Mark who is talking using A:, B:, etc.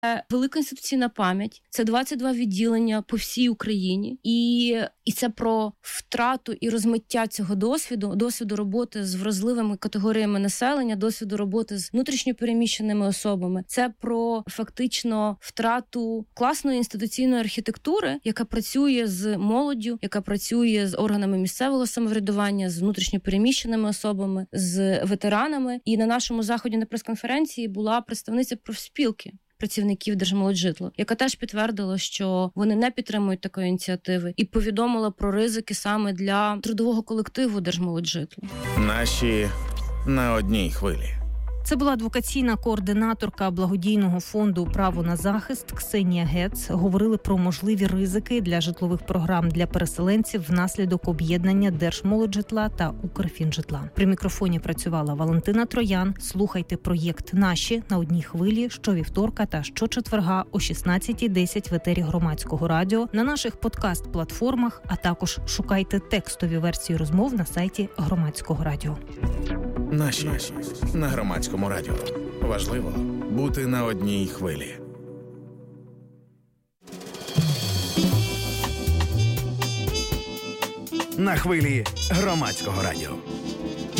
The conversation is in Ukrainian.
A: велика інституційна пам'ять, це 22 відділення по всій Україні, і це про втрату і розмиття цього досвіду роботи з вразливими категоріями населення, досвіду роботи з внутрішньо переміщеними особами. Це про фактично втрату класної інституційної архітектури, яка працює з молоддю, яка працює з органами місцевого самоврядування, з внутрішньо переміщеними особами, з ветеранами. І на нашому заході на прес-конференції була представниця профспілки працівників Держмолоджитло, яка теж підтвердила, що вони не підтримують такої ініціативи і повідомила про ризики саме для трудового колективу Держмолоджитло.
B: Наші на одній хвилі.
C: Це була адвокаційна координаторка благодійного фонду «Право на захист» Ксенія Гец. Говорили про можливі ризики для житлових програм для переселенців внаслідок об'єднання Держмолоджитла та Укрфінжитла. При мікрофоні працювала Валентина Троян. Слухайте проєкт «Наші» на одній хвилі щовівторка та щочетверга о 16:10 в етері Громадського радіо, на наших подкаст-платформах, а також шукайте текстові версії розмов на сайті Громадського радіо.
B: Наші на Громадському радіо. Важливо бути на одній хвилі.
D: На хвилі Громадського радіо.